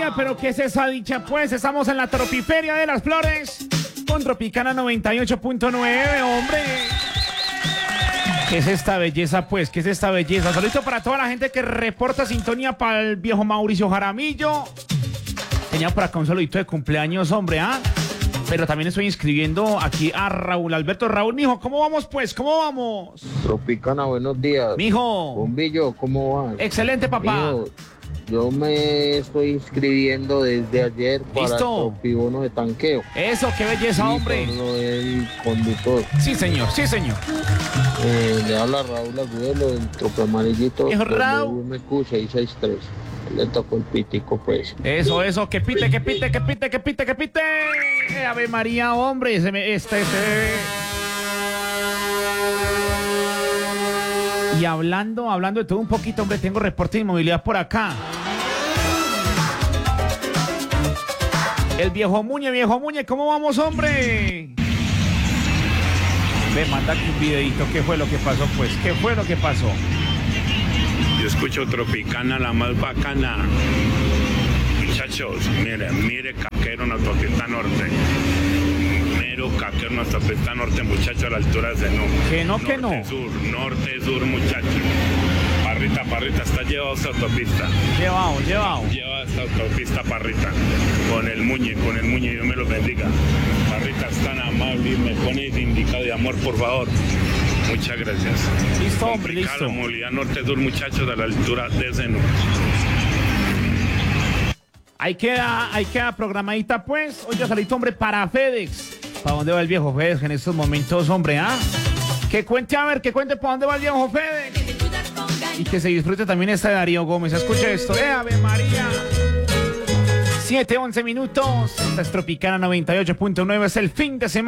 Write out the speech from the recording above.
María, pero ¿qué es esa dicha? Pues estamos en la Tropiferia de las Flores con Tropicana 98.9, hombre. ¿Qué es esta belleza, pues? ¿Qué es esta belleza? Saludito para toda la gente que reporta sintonía para el viejo Mauricio Jaramillo. Tenía por acá un saludito de cumpleaños, hombre, ¿ah? Pero también estoy inscribiendo aquí a Raúl Alberto. Raúl, mijo, ¿cómo vamos, pues? ¿Cómo vamos? Tropicana, buenos días. Mijo. Bombillo, ¿cómo vas? Excelente, papá. Mijo, yo me estoy inscribiendo desde ayer para el Tropibono de tanqueo. Eso, qué belleza, hombre. Solo el conductor. Sí, señor, sí, señor. Le habla Raúl Agudelo del Trope Amarillito. Raúl. MQ 663. Le tocó el pitico, pues. Eso, que pite. Ave María, hombre, Y hablando de todo un poquito, hombre, tengo reporte de inmovilidad por acá. El viejo Muñe, ¿cómo vamos, hombre? Me manda aquí un videito, ¿qué fue lo que pasó, pues? ¿Qué fue lo que pasó? Yo escucho Tropicana, la más bacana. Muchachos, mire, Caquero en la autopista norte. Mero Caquero en la autopista norte, muchachos, a la altura de Zenú. Que no. Norte, sur, muchachos. Parrita, está llevado esta autopista. Llevado. Lleva esta autopista, Parrita. Con el Muñe, Dios me lo bendiga. Parrita es tan amable y me pone indicado de amor, por favor. Muchas gracias. Listo, hombre, listo. Movilidad norte-sur, muchachos, a la altura de Zenú. Ahí queda programadita, pues. Oye, salito, hombre, para FedEx. ¿Para dónde va el viejo FedEx en estos momentos, hombre, ah? Que cuente para dónde va el viejo FedEx. Y que se disfrute también esta de Darío Gómez. Escuche esto, Ave María. 7:11 minutos. Esta es Tropicana 98.9, es el fin de semana.